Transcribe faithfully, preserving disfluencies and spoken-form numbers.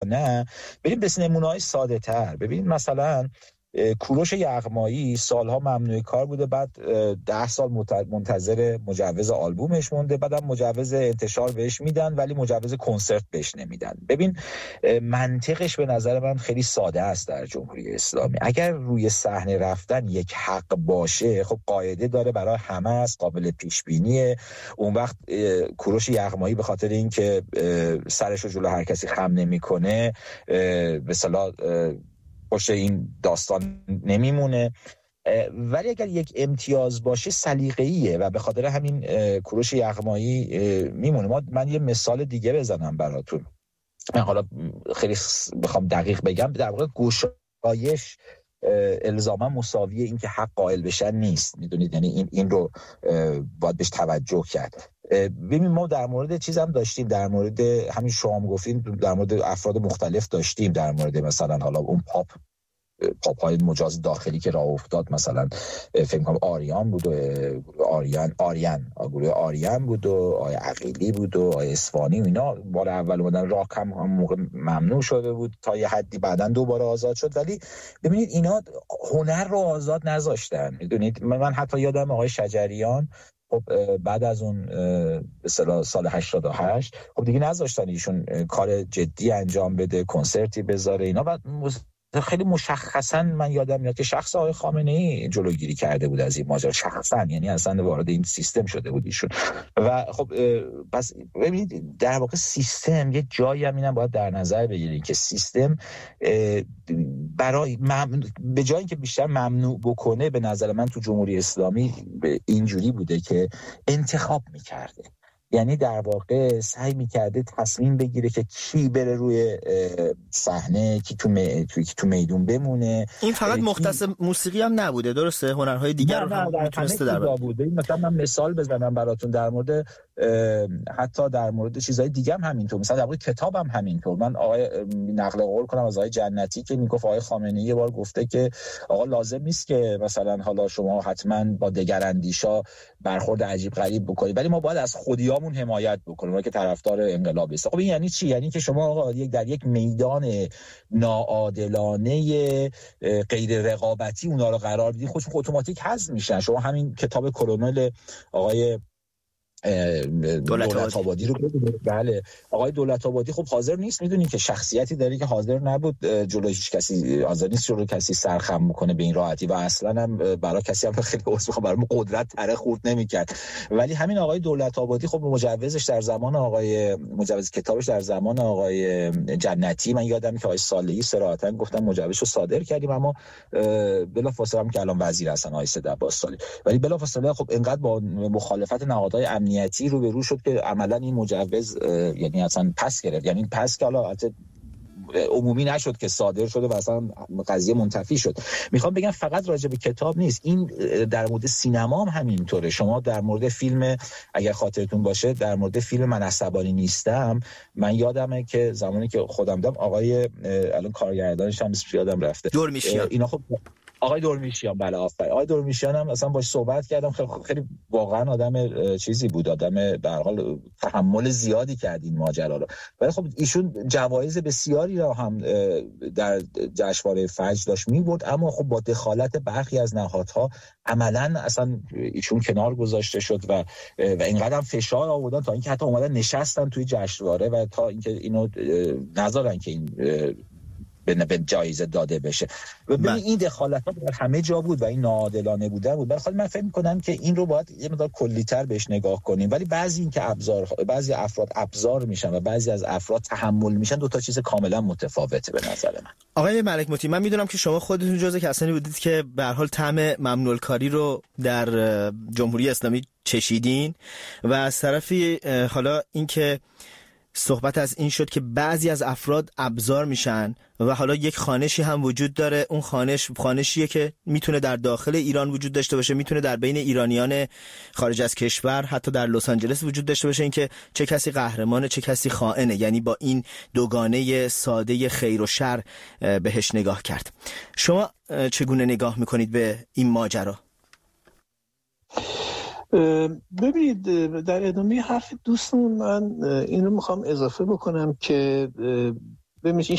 نه، بریم به نمونه‌های ساده‌تر. ببین مثلا کوروش یغمایی سالها ممنوع کار بوده، بعد ده سال منتظر مجوز آلبومش مونده، بعدم مجوز انتشار بهش میدن ولی مجوز کنسرت بهش نمیدن. ببین منطقش به نظر من خیلی ساده است در جمهوری اسلامی. اگر روی صحنه رفتن یک حق باشه، خب قاعده داره برای همه است، قابل پیش بینیه. اون وقت کوروش یغمایی به خاطر اینکه سرش رو جلو هر کسی خم نمیکنه به اصطلاح پشت این داستان نمیمونه. ولی اگر یک امتیاز باشه سلیقه‌ایه و به خاطر همین کوروش یغمایی میمونه. ما من یه مثال دیگه بزنم براتون، من حالا خیلی بخوام دقیق بگم، در واقع گشایش الزاما مساویه این که حق قائل بشن نیست، میدونید، یعنی این این رو باید بهش توجه کرد. ببین ما در مورد چیز هم داشتیم، در مورد همین شما هم گفتین، در مورد افراد مختلف داشتیم، در مورد مثلا حالا اون پاپ پاپ های مجاز داخلی که راه افتاد، مثلا فکر کنم آریان بود و آریان آریان گروه آریان بود و آقای عقیلی بود و آقای اصفهانی و اینا بار اول اومدن، راه کم هم موقع ممنوع شده بود تا یه حدی، بعدن دوباره آزاد شد. ولی ببینید اینا هنر رو آزاد نذاشتن، میدونید. من حتی یادم آقای شجریان خب بعد از اون به اصطلاح سال هشتاد و هشت خب دیگه نذاشتن ایشون کار جدی انجام بده، کنسرتی بذاره اینا. بعد خیلی مشخصا من یادم میاد که شخص آقای خامنه‌ای جلوگیری کرده بود از این ماجرا، شخصا، یعنی اصلا وارد این سیستم شده بود ایشون. و خب پس ببینید در واقع سیستم یه جایی هم اینم باید در نظر بگیرید که سیستم برای مم... به جایی که بیشتر ممنوع بکنه، به نظر من تو جمهوری اسلامی اینجوری بوده که انتخاب میکرده، یعنی در واقع سعی میکرده تصمیم بگیره که کی بره روی صحنه، کی تو می... کی تو میدون بمونه. این فقط مختص موسیقی هم نبوده، درسته؟ هنرهای دیگر رو هم میتونسته در بوده. مثلا من مثال بزنم براتون در مورد حتی در مورد چیزهای دیگه هم همینطور، مثلا در مورد کتاب هم همینطور. من آقای نقل قول کنم از آقای جنتی که میگفت آقای خامنه‌ای یه بار گفته که آقا لازم نیست که مثلا حالا شما حتما با دگراندیشا برخورد عجیب غریب بکنید، ولی ما باید از خودیامون حمایت بکنیم، ما که طرفدار انقلاب هستیم. خب این یعنی چی؟ یعنی که شما آقا یک در یک میدان ناعادلانه غیر رقابتی اونا رو قرار بدید، خودشون اتوماتیک حذف میشن. شما همین کتاب کلونل آقای دولت آبادی رو ببینید. بله آقای دولت آبادی خب حاضر نیست، میدونید که شخصیتی داره که حاضر نبود جلوی هیچ کسی، حاضر نیست جلوی کسی سرخم بکنه به این راحتی و اصلا هم برای کسی هم خیلی عذر برای قدرت تره خورد نمیکرد. ولی همین آقای دولت آبادی خب مجوزش در زمان آقای مجوز کتابش در زمان آقای جنتی، من یادم که آقای صالحی صراحتا گفتن مجوزشو صادر کردیم، اما بلافاصله هم که الان وزیر هستن آقای سید عباس صالح، ولی بلافاصله خب اینقدر با مخالفت نهادهای امنیتی رو به رو شد که عملا این مجوز یعنی اصلا پس گرفت. یعنی پس که حالا عمومی نشد که صادر شده و اصلا قضیه منتفی شد. میخوام بگم فقط راجع به کتاب نیست، این در مورد سینما هم همینطوره. شما در مورد فیلم، اگر خاطرتون باشه، در مورد فیلم من عصبانی نیستم، من یادمه که زمانی که خودم دیدم آقای الان کارگردانش هم یادم رفته، دورمیشیان، اینا خب آقای دورمیشیان، بله آفرین، آقای دورمیشیان هم اصلا باش صحبت کردم، خیلی خیلی واقعا آدم چیزی بود، آدم به هر حال تحمل زیادی کرد این ماجرا رو. ولی خب ایشون جوایز بسیاری را هم در جشنواره فجر داشت می‌برد، اما خب با دخالت برخی از نهادها عملاً اصلا ایشون کنار گذاشته شد و و اینقدر فشار آوردن تا اینکه حتی اومدن نشستن توی جشنواره و تا اینکه اینو نذارن که این به جایزه داده بشه. و ببین این دخالت‌ها در همه جا بود و این ناعادلانه بوده بود. ولی خب من فکر می‌کنم که این رو باید یه مقدار کلی‌تر بهش نگاه کنیم. ولی بعضی این که ابزار بعضی افراد ابزار میشن و بعضی از افراد تحمل میشن، دو تا چیز کاملا متفاوته به نظر من. آقای ملک مطیع، من میدونم که شما خودتون جزء کسانی بودید که به هر حال طعم ممنوع کاری رو در جمهوری اسلامی چشیدین و از طرفی حالا اینکه صحبت از این شد که بعضی از افراد ابزار میشن و حالا یک خانشی هم وجود داره. اون خانش خانشیه که میتونه در داخل ایران وجود داشته باشه، میتونه در بین ایرانیان خارج از کشور، حتی در لس آنجلس وجود داشته باشه، اینکه چه کسی قهرمانه چه کسی خائنه. یعنی با این دوگانه ساده خیر و شر بهش نگاه کرد. شما چگونه نگاه میکنید به این ماجرا؟ ببینید در ادامه حرف دوستمون من این رو میخوام اضافه بکنم که ببینید